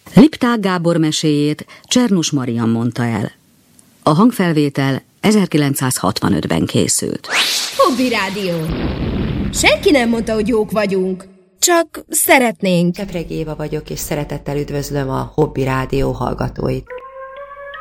Lipták Gábor meséjét Csernus Marian mondta el. A hangfelvétel 1965-ben készült. Hobby Rádió. Senki nem mondta, hogy jók vagyunk. Csak szeretnénk. Kepregi Éva vagyok, és szeretettel üdvözlöm a Hobby Rádió hallgatóit.